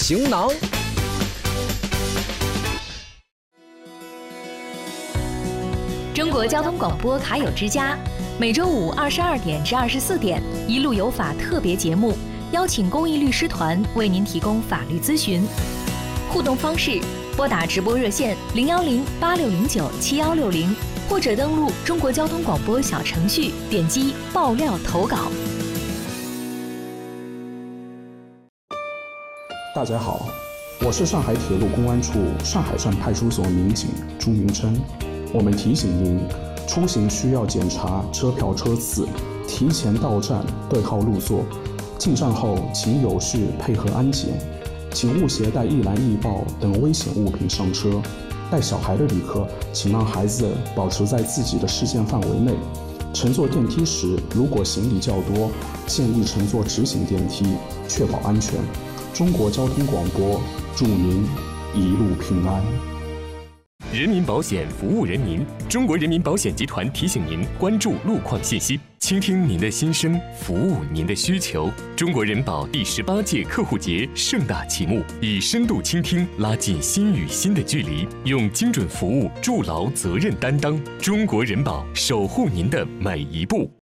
行囊。 中国交通广播卡友之家，每周五22点至24点，一路有法特别节目，邀请公益律师团为您提供法律咨询。互动方式：拨打直播热线010-8609-7160，或者登录中国交通广播小程序，点击爆料投稿。 大家好，我是上海铁路公安处上海站派出所民警朱明琛。我们提醒您，出行需要检查车票车次，提前到站对号入座，进站后请有序配合安检，请勿携带易燃易爆等危险物品上车。带小孩的旅客，请让孩子保持在自己的视线范围内。乘坐电梯时，如果行李较多，建议乘坐直行电梯，确保安全。中国交通广播祝您一路平安。 人民保险服务人民，中国人民保险集团提醒您关注路况信息，倾听您的心声，服务您的需求。中国人保第18届客户节盛大启幕，以深度倾听拉近心与心的距离，用精准服务筑牢责任担当。中国人保守护您的每一步。